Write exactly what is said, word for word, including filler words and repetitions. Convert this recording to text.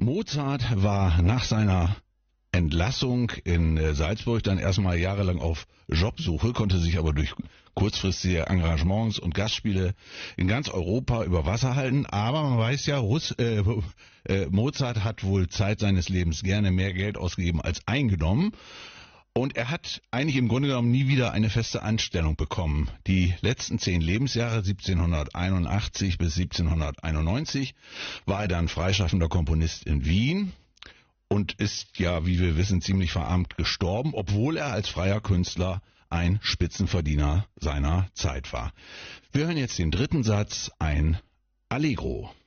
Mozart war nach seiner Entlassung in äh, Salzburg dann erstmal jahrelang auf Jobsuche, konnte sich aber durch kurzfristige Engagements und Gastspiele in ganz Europa über Wasser halten. Aber man weiß ja, Russ, äh, äh, Mozart hat wohl Zeit seines Lebens gerne mehr Geld ausgegeben als eingenommen. Und er hat eigentlich im Grunde genommen nie wieder eine feste Anstellung bekommen. Die letzten zehn Lebensjahre, siebzehnhunderteinundachtzig bis siebzehnhunderteinundneunzig, war er dann freischaffender Komponist in Wien und ist ja, wie wir wissen, ziemlich verarmt gestorben, obwohl er als freier Künstler ein Spitzenverdiener seiner Zeit war. Wir hören jetzt den dritten Satz, ein Allegro.